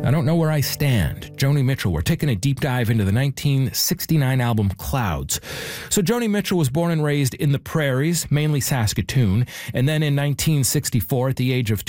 I Don't Know Where I Stand. Joni Mitchell. We're taking a deep dive into the 1969 album Clouds. So Joni Mitchell was born and raised in the prairies, mainly Saskatoon, and then in 1964, at the age of